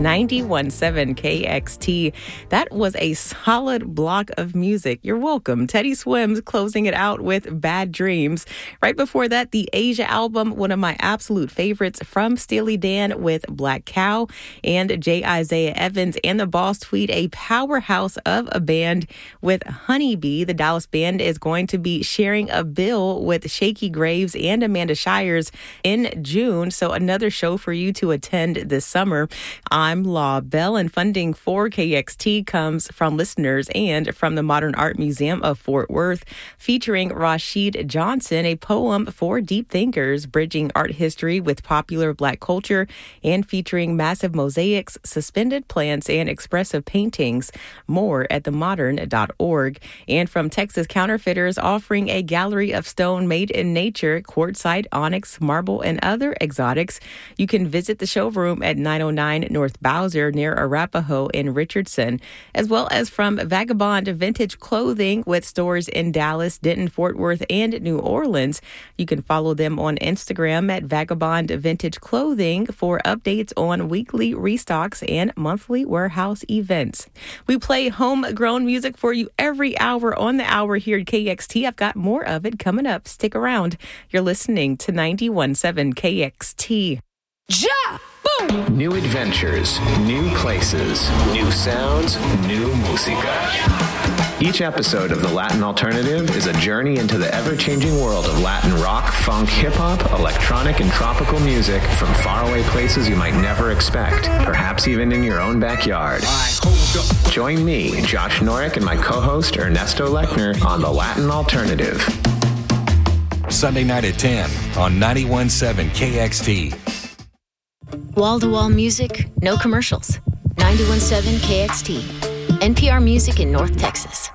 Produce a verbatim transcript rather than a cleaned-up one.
ninety-one point seven K X T. That was a solid block of music. You're welcome. Teddy Swims closing it out with Bad Dreams. Right before that, the Asia album, one of my absolute favorites from Steely Dan with Black Cow, and J. Isaiah Evans and the Boss Tweed, a powerhouse of a band with Honeybee. The Dallas band is going to be sharing a bill with Shakey Graves and Amanda Shires in June, so another show for you to attend this summer. I'm Law Bell, and funding for K X T comes from listeners and from the Modern Art Museum of Fort Worth, featuring Rashid Johnson, a poem for deep thinkers, bridging art history with popular Black culture, and featuring massive mosaics, suspended plants, and expressive paintings. More at the modern dot org. And from Texas Counterfeiters, offering a gallery of stone made in nature, quartzite, onyx, marble, and other exotics. You can visit the showroom at nine oh nine North Bowser near Arapahoe in Richardson, as well as from Vagabond Vintage Clothing with stores in Dallas, Denton, Fort Worth, and New Orleans. You can follow them on Instagram at Vagabond Vintage Clothing for updates on weekly restocks and monthly warehouse events. We play homegrown music for you every hour on the hour here at K X T. I've got more of it coming up. Stick around. You're listening to ninety-one point seven K X T. Ja! Boom! New adventures, new places, new sounds, new música. Each episode of The Latin Alternative is a journey into the ever-changing world of Latin rock, funk, hip-hop, electronic, and tropical music from faraway places you might never expect, perhaps even in your own backyard. Join me, Josh Norick, and my co-host Ernesto Lechner on The Latin Alternative. Sunday night at ten on ninety-one point seven K X T. Wall-to-wall music, no commercials. ninety-one point seven K X T. N P R Music in North Texas.